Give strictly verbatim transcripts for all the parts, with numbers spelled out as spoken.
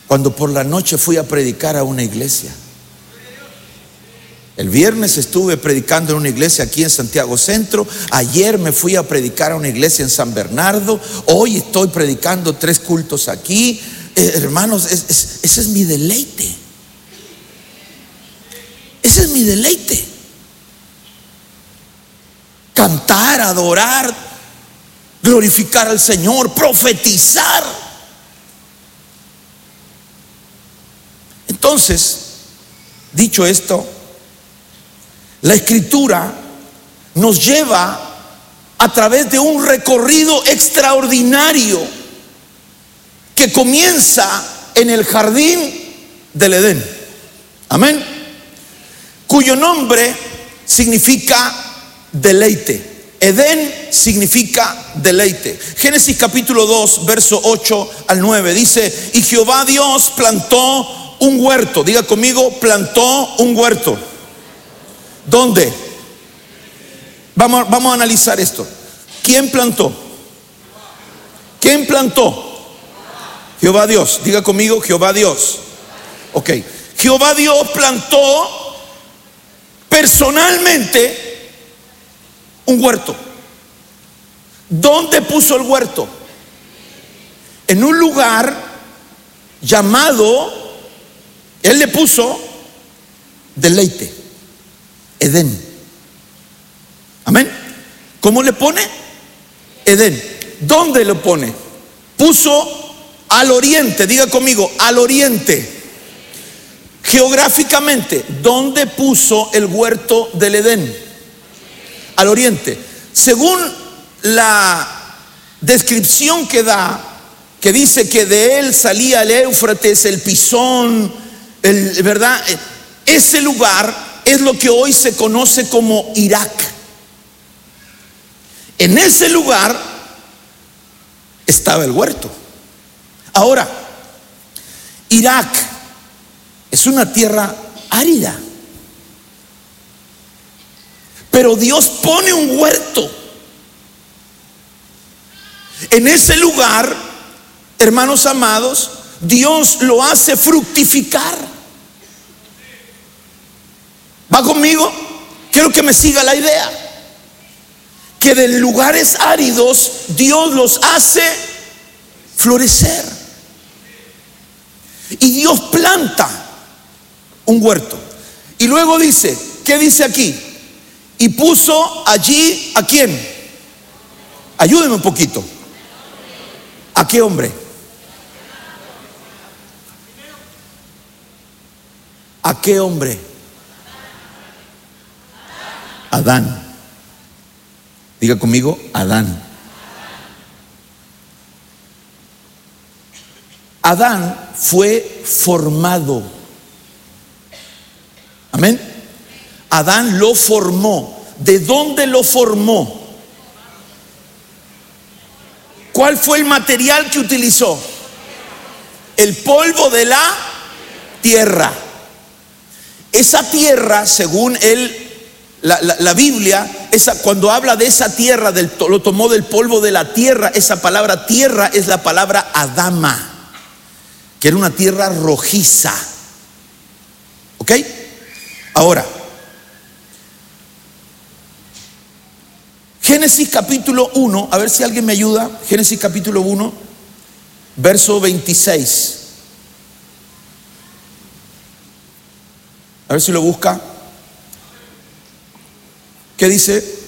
cuando por la noche fui a predicar a una iglesia. El viernes estuve predicando en una iglesia aquí en Santiago Centro. Ayer me fui a predicar a una iglesia en San Bernardo. Hoy estoy predicando tres cultos aquí. Eh, hermanos, es, es, ese es mi deleite. Ese es mi deleite. Cantar, adorar, glorificar al Señor, profetizar. Entonces, dicho esto, la Escritura nos lleva a través de un recorrido extraordinario que comienza en el jardín del Edén. Amén. Cuyo nombre significa deleite. Edén significa deleite. Génesis capítulo dos, verso ocho al nueve dice: y Jehová Dios plantó un huerto. Diga conmigo, plantó un huerto. ¿Dónde? Vamos, vamos a analizar esto. ¿Quién plantó? ¿Quién plantó? Jehová Dios. Diga conmigo, Jehová Dios. Ok. Jehová Dios plantó personalmente un huerto. ¿Dónde puso el huerto? En un lugar llamado, él le puso deleite. Edén. Amén. ¿Cómo le pone? Edén. ¿Dónde lo pone? Puso al oriente. Diga conmigo, al oriente. Geográficamente, ¿dónde puso el huerto del Edén? Al oriente. Según la descripción que da, que dice que de él salía el Éufrates, el Pisón, el, ¿verdad? Ese lugar es lo que hoy se conoce como Irak. En ese lugar estaba el huerto. Ahora, Irak es una tierra árida, pero Dios pone un huerto. En ese lugar, hermanos amados, Dios lo hace fructificar. ¿Va conmigo? Quiero que me siga la idea. Que de lugares áridos Dios los hace florecer. Y Dios planta un huerto. Y luego dice, ¿qué dice aquí? Y puso allí, ¿a quién? Ayúdenme un poquito. ¿A qué hombre? ¿A qué hombre? Adán. Diga conmigo, Adán. Adán fue formado. Amén. Adán lo formó. ¿De dónde lo formó? ¿Cuál fue el material que utilizó? El polvo de la tierra. Esa tierra, según él, la, la, la Biblia, esa, cuando habla de esa tierra, del, lo tomó del polvo de la tierra. Esa palabra tierra es la palabra Adama, que era una tierra rojiza. ¿Ok? Ahora, Génesis capítulo uno, a ver si alguien me ayuda. Génesis capítulo uno, verso veintiséis. A ver si lo busca. ¿Qué dice?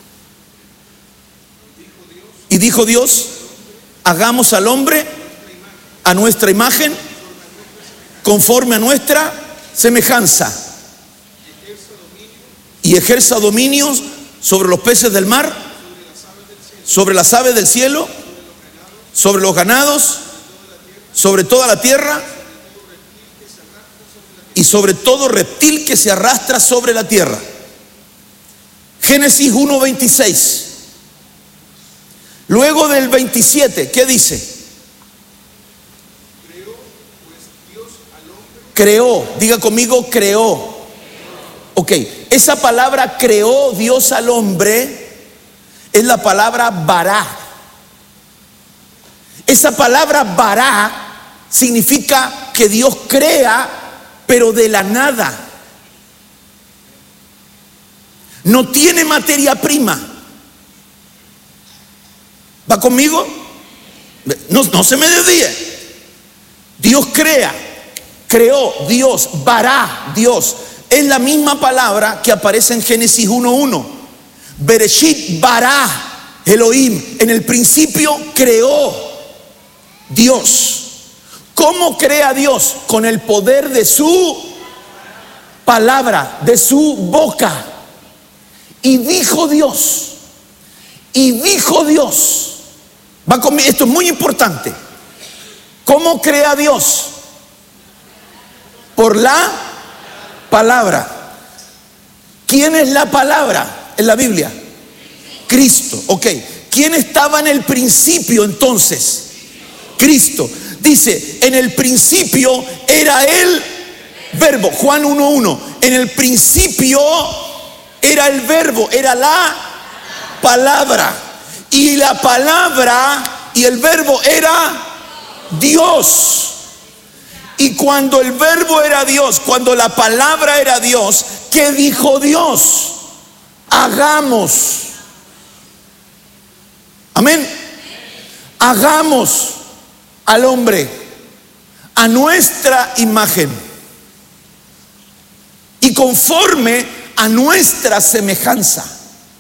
Y dijo Dios, hagamos al hombre a nuestra imagen, conforme a nuestra semejanza, y ejerza dominio sobre los peces del mar, sobre las aves del cielo, sobre los ganados, sobre toda la tierra y sobre todo reptil que se arrastra sobre la tierra. Génesis uno veintiséis. Luego del veintisiete, ¿qué dice? Creó, diga conmigo, creó. Ok, esa palabra creó Dios al hombre es la palabra bará. Esa palabra bará significa que Dios crea, pero de la nada. No tiene materia prima. ¿Va conmigo? No, no se me desvíe. Dios crea, creó, Dios, bará, Dios. Es la misma palabra que aparece en Génesis uno uno. Bereshit bará Elohim. En el principio creó Dios. ¿Cómo crea Dios? Con el poder de su palabra, de su boca. Y dijo Dios. Y dijo Dios. Va conmigo. Esto es muy importante. ¿Cómo crea Dios? Por la palabra. ¿Quién es la palabra en la Biblia? Cristo. Ok. ¿Quién estaba en el principio entonces? Cristo. Dice, en el principio era el verbo. Juan uno uno. En el principio era el verbo, era la palabra. Y la palabra y el verbo era Dios. Y cuando el verbo era Dios, cuando la palabra era Dios, ¿qué dijo Dios? Hagamos. Amén. Hagamos al hombre a nuestra imagen y conforme a nuestra semejanza.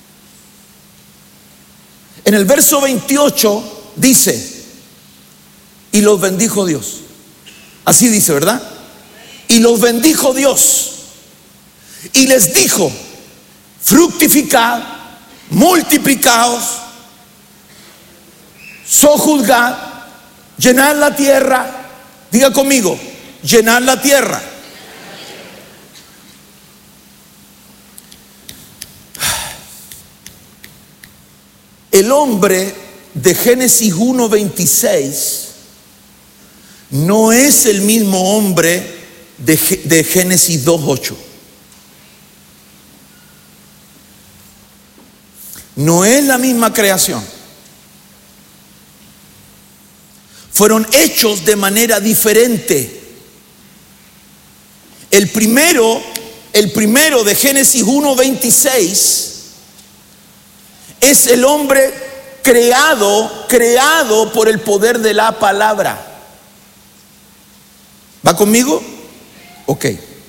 En el verso veintiocho dice, y los bendijo Dios. Así dice, ¿verdad? Y los bendijo Dios y les dijo, fructificad, multiplicaos, sojuzgad, llenad la tierra. Diga conmigo, llenad la tierra. El hombre de Génesis uno veintiséis no es el mismo hombre de, de Génesis dos ocho. No es la misma creación. Fueron hechos de manera diferente. El primero, el primero de Génesis uno veintiséis es el hombre creado, creado por el poder de la palabra. ¿Va conmigo? Ok.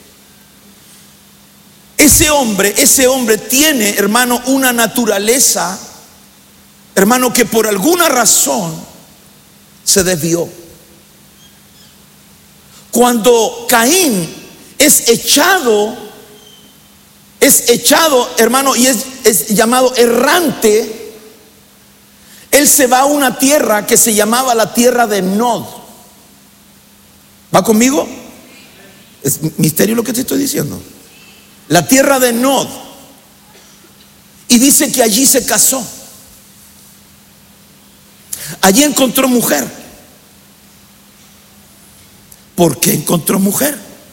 Ese hombre, ese hombre tiene, hermano, una naturaleza, hermano, que por alguna razón se desvió. Cuando Caín es echado, es echado, hermano, y es, es llamado errante, él se va a una tierra que se llamaba la tierra de Nod. ¿Va conmigo? Es misterio lo que te estoy diciendo. La tierra de Nod. Y dice que allí se casó. Allí encontró mujer. ¿Por qué encontró mujer?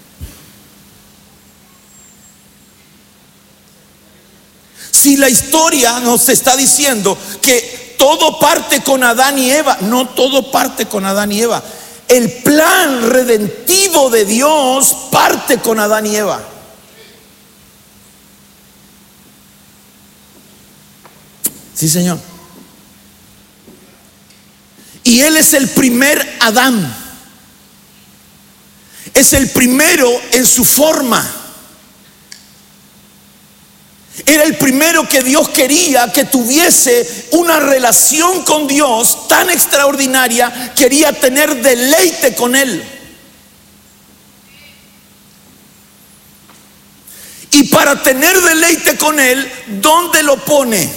Si la historia nos está diciendo que todo parte con Adán y Eva, no todo parte con Adán y Eva. El plan redentivo de Dios parte con Adán y Eva. Sí, Señor. Y Él es el primer Adán. Es el primero en su forma. Era el primero que Dios quería que tuviese una relación con Dios tan extraordinaria. Quería tener deleite con Él. Y para tener deleite con Él, ¿dónde lo pone?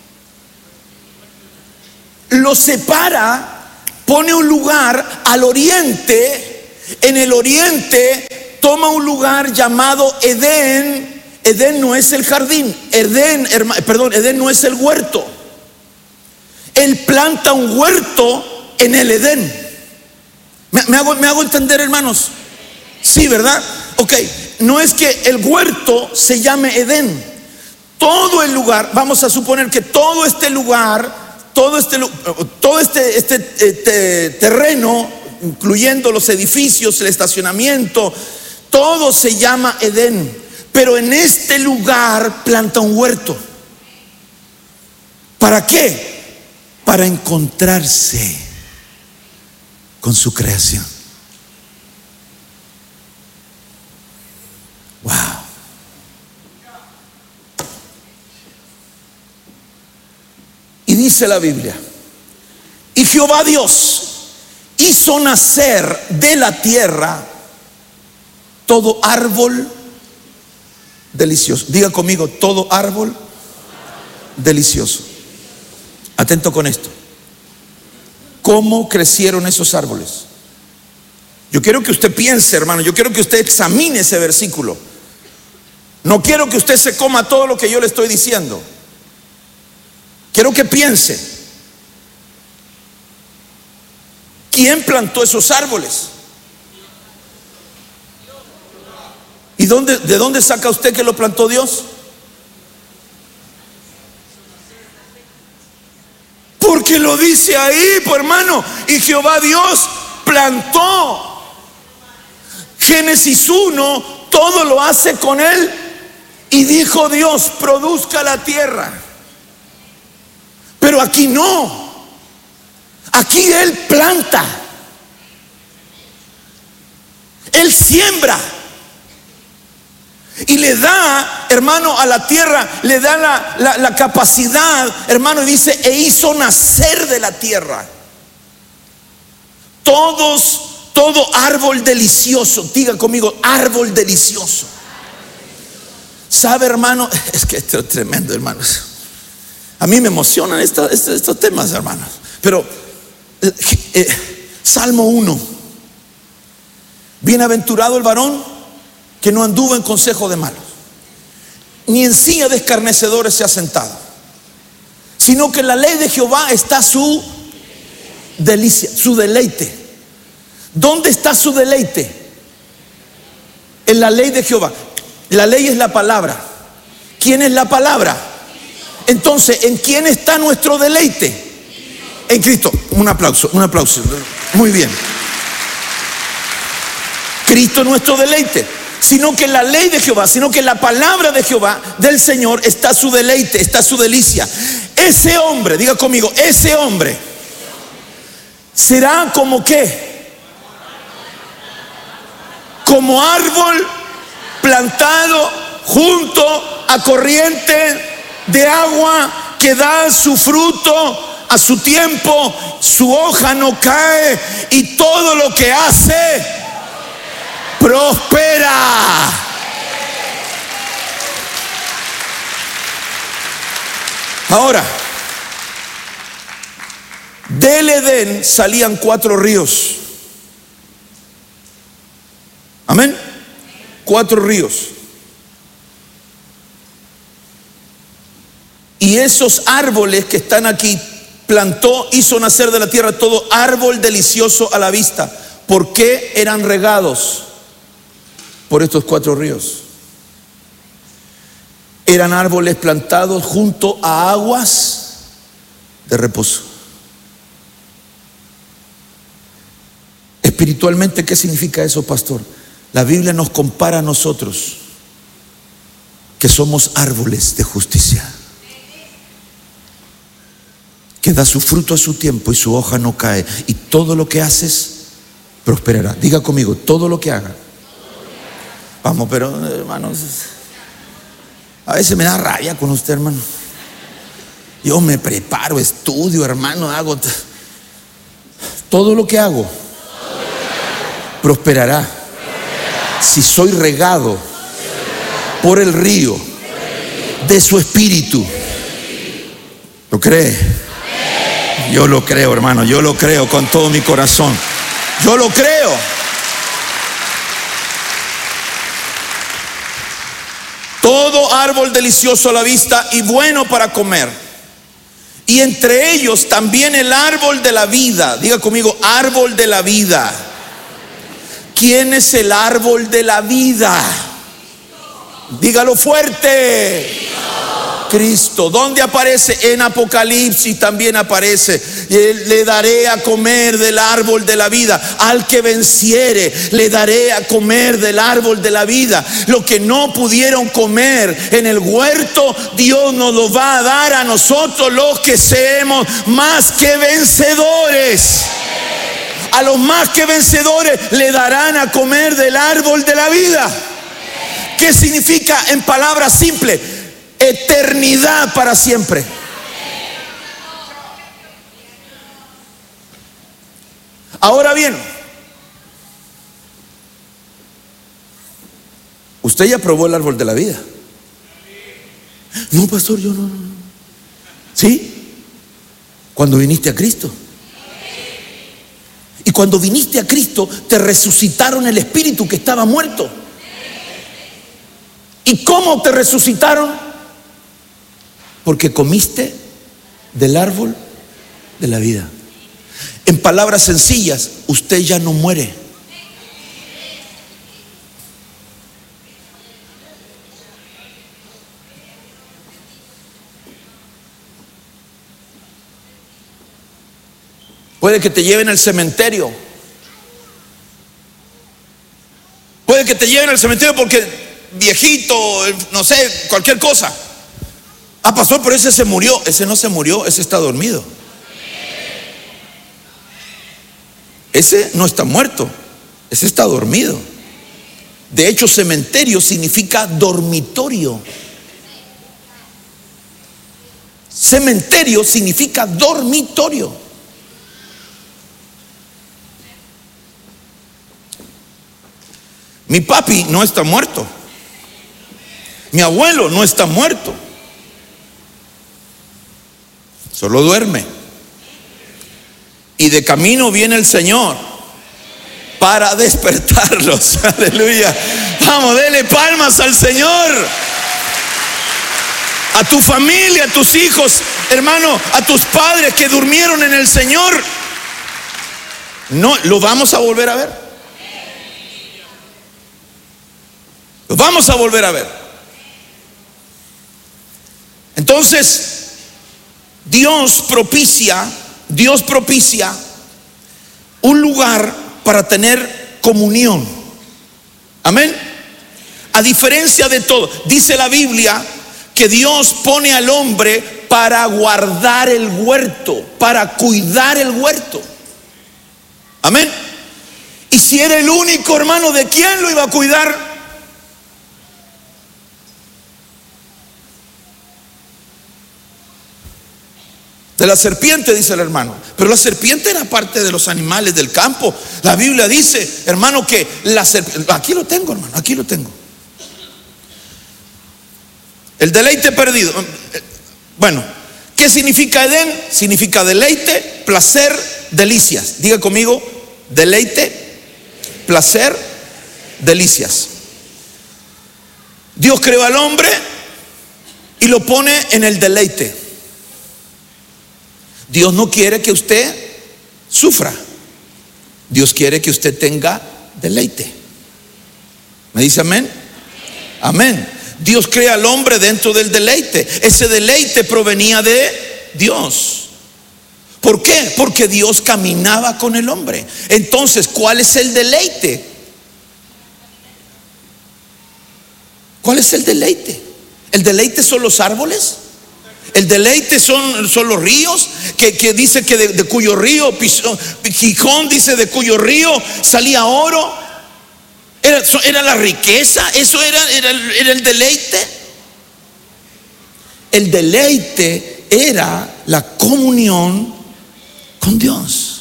Lo separa, pone un lugar al oriente. En el oriente toma un lugar llamado Edén. Edén no es el jardín, Edén, perdón, Edén no es el huerto. Él planta un huerto en el Edén. ¿Me, me, hago, ¿Me hago entender, hermanos? Sí, ¿verdad? Ok, no es que el huerto se llame Edén. Todo el lugar, vamos a suponer que todo este lugar, todo este, todo este, este, este terreno incluyendo los edificios, el estacionamiento, todo se llama Edén. Pero en este lugar planta un huerto. ¿Para qué? Para encontrarse con su creación. Wow. Y dice la Biblia: y Jehová Dios hizo nacer de la tierra todo árbol delicioso. Diga conmigo: todo árbol delicioso. Atento con esto. ¿Cómo crecieron esos árboles? Yo quiero que usted piense, hermano. Yo quiero que usted examine ese versículo. No quiero que usted se coma todo lo que yo le estoy diciendo. Quiero que piense. ¿Quién plantó esos árboles? ¿Y dónde, de dónde saca usted que lo plantó Dios? Porque lo dice ahí, pues, hermano. Y Jehová Dios plantó. Génesis uno, todo lo hace con él. Y dijo Dios: produzca la tierra. Pero aquí no. Aquí él planta. Él siembra. Y le da, hermano, a la tierra, le da la, la, la capacidad, hermano, y dice: e hizo nacer de la tierra todos, todo árbol delicioso. Diga conmigo: árbol delicioso. ¿Sabe, hermano? Es que esto es tremendo, hermanos. A mí me emocionan estos, estos, estos temas, hermanos. Pero eh, eh, Salmo uno: bienaventurado el varón que no anduvo en consejo de malos, ni en silla de escarnecedores se ha sentado, sino que en la ley de Jehová está su delicia, su deleite. ¿Dónde está su deleite? En la ley de Jehová. La ley es la palabra. ¿Quién es la palabra? Entonces, ¿en quién está nuestro deleite? En Cristo. Un aplauso, un aplauso. Muy bien. Cristo es nuestro deleite. Sino que en la ley de Jehová, sino que en la palabra de Jehová, del Señor, está su deleite, está su delicia. Ese hombre, diga conmigo, ese hombre será como qué, como árbol plantado junto a corriente de agua, que da su fruto a su tiempo, su hoja no cae, y todo lo que hace prospera. Ahora, del Edén salían cuatro ríos. Amén. Cuatro ríos. Y esos árboles que están aquí, plantó, hizo nacer de la tierra todo árbol delicioso a la vista. ¿Por qué eran regados? Por estos cuatro ríos. Eran árboles plantados junto a aguas de reposo. Espiritualmente, ¿qué significa eso, pastor? La Biblia nos compara a nosotros, que somos árboles de justicia, que da su fruto a su tiempo y su hoja no cae, y todo lo que haces prosperará. Diga conmigo: todo lo que haga. Vamos, pero hermanos, a veces me da rabia con usted, hermano. Yo me preparo, estudio, hermano, hago todo lo que hago, prosperará si soy regado por el río de su espíritu. ¿Lo cree? Yo lo creo, hermano, yo lo creo con todo mi corazón. Yo lo creo. Todo árbol delicioso a la vista y bueno para comer. Y entre ellos también el árbol de la vida. Diga conmigo: árbol de la vida. ¿Quién es el árbol de la vida? Dígalo fuerte. Cristo. ¿Dónde aparece? En Apocalipsis también aparece. Le daré a comer del árbol de la vida. Al que venciere, le daré a comer del árbol de la vida. Lo que no pudieron comer en el huerto, Dios nos lo va a dar a nosotros, los que seamos más que vencedores. A los más que vencedores le darán a comer del árbol de la vida. ¿Qué significa en palabras simples? Eternidad para siempre. Ahora bien, usted ya probó el árbol de la vida. No, pastor, yo no, no. ¿Sí? Cuando viniste a Cristo. Y cuando viniste a Cristo, te resucitaron el espíritu que estaba muerto. ¿Y cómo te resucitaron? Porque comiste del árbol de la vida. En palabras sencillas, usted ya no muere. Puede que te lleven al cementerio. Puede que te lleven al cementerio porque viejito, no sé, cualquier cosa. Ah, pastor, pero ese se murió. Ese no se murió, ese está dormido. Ese no está muerto, ese está dormido. De hecho, cementerio significa dormitorio. Cementerio significa dormitorio. Mi papi no está muerto. Mi abuelo no está muerto. Solo duerme. Y de camino viene el Señor para despertarlos. Aleluya. Vamos, dele palmas al Señor. A tu familia, a tus hijos, hermano, a tus padres que durmieron en el Señor. No, lo vamos a volver a ver. Lo vamos a volver a ver. Entonces, Dios propicia, Dios propicia un lugar para tener comunión. Amén. A diferencia de todo, dice la Biblia que Dios pone al hombre para guardar el huerto, para cuidar el huerto. Amén. Y si era el único, hermano, ¿de quién lo iba a cuidar? De la serpiente, dice el hermano. Pero la serpiente era parte de los animales del campo. La Biblia dice, hermano, que la serpiente, aquí lo tengo, hermano, aquí lo tengo. El deleite perdido. Bueno, ¿qué significa Edén? Significa deleite, placer, delicias. Diga conmigo, deleite, placer, delicias. Dios creó al hombre y lo pone en el deleite. Dios no quiere que usted sufra. Dios quiere que usted tenga deleite. ¿Me dice amén? Amén. Dios crea al hombre dentro del deleite. Ese deleite provenía de Dios. ¿Por qué? Porque Dios caminaba con el hombre. Entonces, ¿cuál es el deleite? ¿Cuál es el deleite? ¿El deleite son los árboles? El deleite son, son los ríos, que, que dice que de, de cuyo río, Gijón dice de cuyo río salía oro. Era, era la riqueza, eso era, era, era el deleite. El deleite era la comunión con Dios.